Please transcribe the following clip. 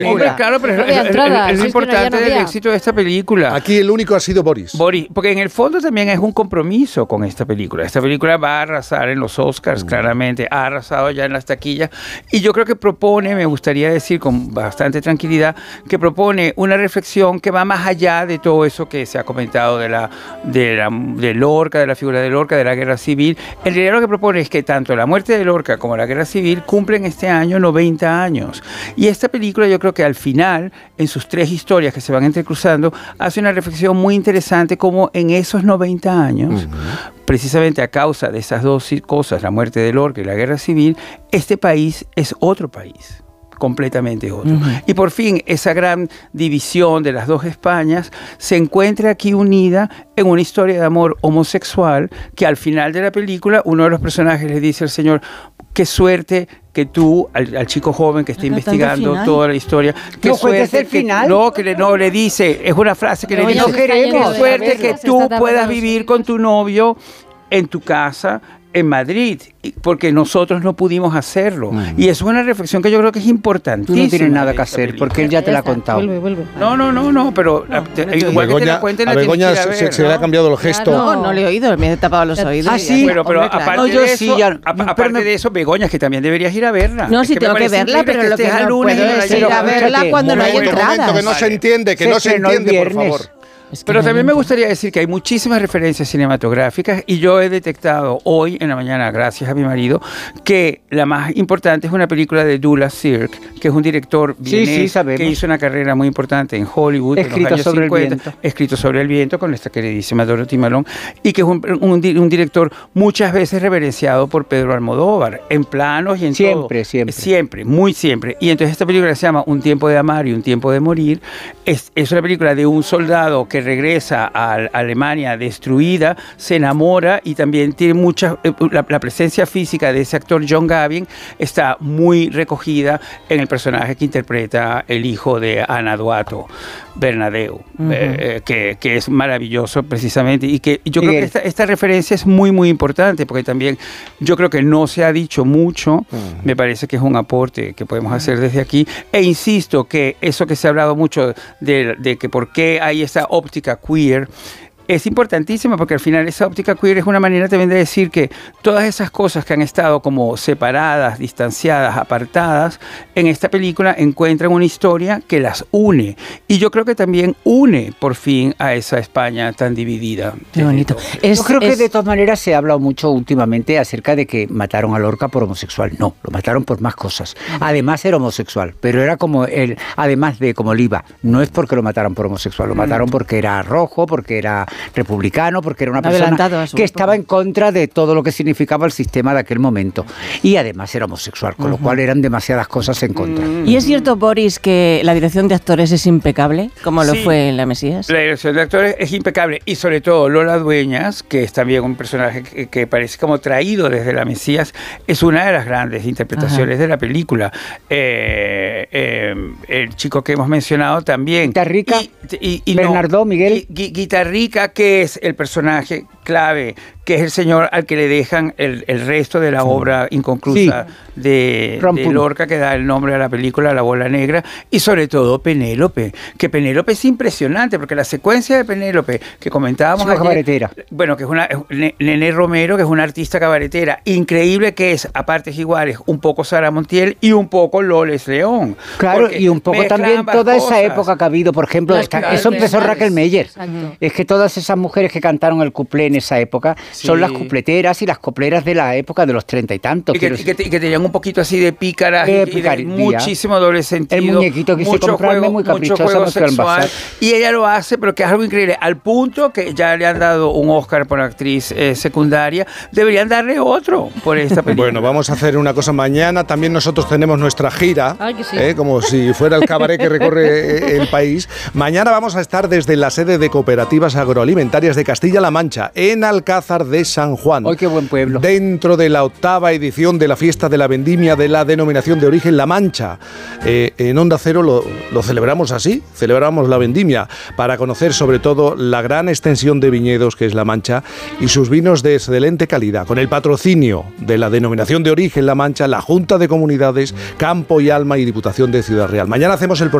Hombre, claro, pero es lo importante del éxito de esta película. Aquí el único ha sido Boris. Porque en el fondo también es un compromiso con esta película. Esta película va a arrasar en los Oscars, claramente. Ha arrasado ya en las taquillas. Y yo creo que propone, me gustaría decir con bastante tranquilidad, que propone una reflexión que va más allá de todo eso que se ha comentado de Lorca, de la figura de Lorca, de la guerra civil. En realidad lo que propone es que tanto la muerte de Lorca como la guerra civil cumplen este año 90 años. Y esta película yo creo que al final, en sus tres historias que se van entrecruzando, hace una reflexión muy interesante como en esos 90 años, precisamente a causa de esas dos cosas, la muerte de Lorca y la guerra civil, este país es otro país. Completamente otro. Y por fin esa gran división de las dos Españas se encuentra aquí unida en una historia de amor homosexual que al final de la película uno de los personajes le dice al señor: qué suerte que tú, al chico joven que está investigando toda la historia, qué suerte que no le dice, es una frase que le dice, qué suerte que tú puedas vivir con tu novio en tu casa en Madrid, porque nosotros no pudimos hacerlo. Y eso es una reflexión que yo creo que es importantísima. Tú no tienes nada que hacer, porque él ya te la ha contado. Vuelve. No, pero igual que te la cuenten, a Begoña se le ha cambiado el gesto. No le he oído, me he tapado los oídos. Ah, sí. Pero aparte de eso, Begoña, es que también deberías ir a verla. No, sí tengo que verla, pero lo que no puedo es ir a verla cuando no hay entradas. Que no se entiende, por favor. Pero también me gustaría decir que hay muchísimas referencias cinematográficas y yo he detectado hoy en la mañana, gracias a mi marido, que la más importante es una película de Douglas Sirk, que es un director vienés que hizo una carrera muy importante en Hollywood en los años 50, Escrito sobre el viento, con esta queridísima Dorothy Malone, y que es un director muchas veces reverenciado por Pedro Almodóvar, en planos y en todo. Siempre, muy siempre. Y entonces esta película se llama Un tiempo de amar y un tiempo de morir. Es una película de un soldado que regresa a Alemania destruida, se enamora y también tiene la presencia física de ese actor John Gavin está muy recogida en el personaje que interpreta el hijo de Ana Duato, Bernadeu, que es maravilloso precisamente, y que yo creo que esta referencia es muy muy importante porque también yo creo que no se ha dicho mucho, me parece que es un aporte que podemos hacer desde aquí, e insisto que eso que se ha hablado mucho de que por qué hay esa óptica queer es importantísima, porque al final esa óptica queer es una manera también de decir que todas esas cosas que han estado como separadas, distanciadas, apartadas, en esta película encuentran una historia que las une. Y yo creo que también une por fin a esa España tan dividida. Qué bonito. Yo creo que de todas maneras se ha hablado mucho últimamente acerca de que mataron a Lorca por homosexual. No, lo mataron por más cosas. Además era homosexual, pero era como además de como Liva. No es porque lo mataron por homosexual, lo mataron porque era rojo, porque era republicano, porque era una persona que estaba en contra de todo lo que significaba el sistema de aquel momento. Y además era homosexual, con lo cual eran demasiadas cosas en contra. ¿Y es cierto, Boris, que la dirección de actores es impecable, como lo fue en La Mesías? La dirección de actores es impecable, y sobre todo Lola Dueñas, que es también un personaje que parece como traído desde La Mesías, es una de las grandes interpretaciones de la película. El chico que hemos mencionado también. Guitarrica, y Bernardo, Miguel. Guitarrica, que es el personaje clave, que es el señor al que le dejan el resto de la obra inconclusa de Lorca, que da el nombre a la película, La bola negra, y sobre todo Penélope, que Penélope es impresionante, porque la secuencia de Penélope que comentábamos ayer, cabaretera. Bueno, que es Nené Romero, que es una artista cabaretera, increíble, que es a partes iguales un poco Sara Montiel y un poco Loles León. Claro, y un poco también toda esa época que ha habido, por ejemplo, eso empezó Raquel Meyer. Es que todas esas mujeres que cantaron el cuplé en esa época son las cupleteras y las copleras de la época de los 30 y tantos. Y que tenían un poquito así de pícaras y de muchísimo doble sentido. El muñequito que hice comprarme muy caprichoso sexual, y ella lo hace, pero que es algo increíble, al punto que ya le han dado un Oscar por actriz secundaria. Deberían darle otro por esta película. Bueno, vamos a hacer una cosa mañana. También nosotros tenemos nuestra gira, como si fuera el cabaret que recorre el país. Mañana vamos a estar desde la sede de Cooperativas Agroalimentarias de Castilla-La Mancha, en Alcázar de San Juan. ¡Ay, qué buen pueblo! Dentro de la 8ª edición de la fiesta de la vendimia de la denominación de origen La Mancha. En Onda Cero lo celebramos así, celebramos la vendimia para conocer sobre todo la gran extensión de viñedos que es La Mancha y sus vinos de excelente calidad, con el patrocinio de la denominación de origen La Mancha, la Junta de Comunidades, Campo y Alma y Diputación de Ciudad Real. Mañana hacemos el programa